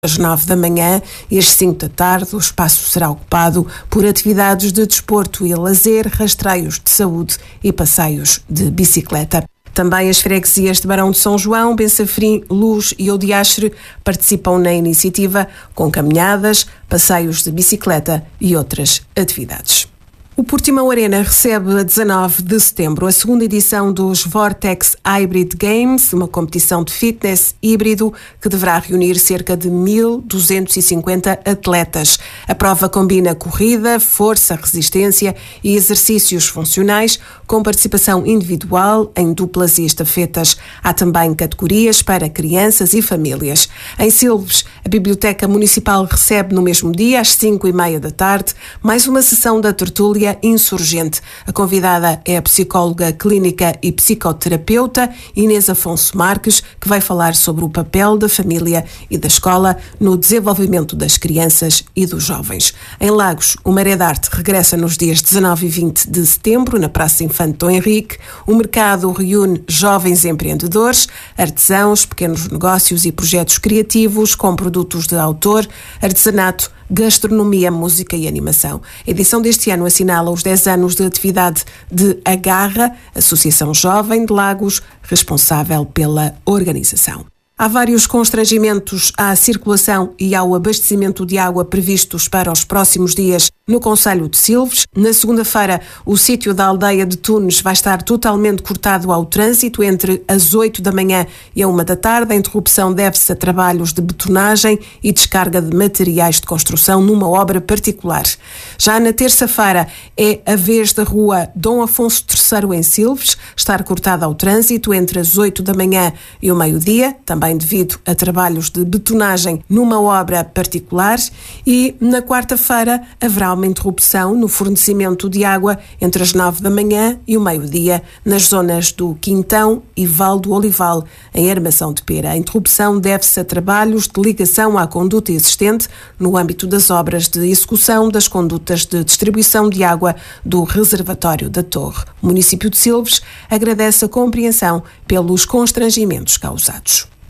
às 9 da manhã e às 5 da tarde. O espaço será ocupado por atividades de desporto e lazer, rastreios de saúde e passeios de bicicleta. Também as freguesias de Barão de São João, Bensafrim, Luz e Odiastre participam na iniciativa com caminhadas, passeios de bicicleta e outras atividades. O Portimão Arena recebe a 19 de setembro a segunda edição dos Vortex Hybrid Games, uma competição de fitness híbrido que deverá reunir cerca de 1.250 atletas. A prova combina corrida, força, resistência e exercícios funcionais com participação individual em duplas e estafetas. Há também categorias para crianças e famílias. Em Silves, a Biblioteca Municipal recebe no mesmo dia, às 5:30 da tarde, mais uma sessão da tertúlia Insurgente. A convidada é a psicóloga clínica e psicoterapeuta Inês Afonso Marques, que vai falar sobre o papel da família e da escola no desenvolvimento das crianças e dos jovens. Em Lagos, o Maré de Arte regressa nos dias 19 e 20 de setembro, na Praça Infante Dom Henrique. O mercado reúne jovens empreendedores, artesãos, pequenos negócios e projetos criativos com produtos de autor, artesanato, gastronomia, música e animação. A edição deste ano assinala os 10 anos de atividade de Agarra, Associação Jovem de Lagos, responsável pela organização. Há vários constrangimentos à circulação e ao abastecimento de água previstos para os próximos dias no concelho de Silves. Na segunda-feira, o sítio da aldeia de Tunes vai estar totalmente cortado ao trânsito entre as 8 da manhã e a 1 da tarde. A interrupção deve-se a trabalhos de betonagem e descarga de materiais de construção numa obra particular. Já na terça-feira é a vez da rua Dom Afonso III em Silves estar cortada ao trânsito entre as 8 da manhã e o meio-dia, também devido a trabalhos de betonagem numa obra particular. E na quarta-feira haverá uma interrupção no fornecimento de água entre as 9 da manhã e o meio-dia nas zonas do Quintão e Val do Olival, em Armação de Pera. A interrupção deve-se a trabalhos de ligação à conduta existente no âmbito das obras de execução das condutas de distribuição de água do reservatório da Torre. O município de Silves agradece a compreensão pelos constrangimentos causados.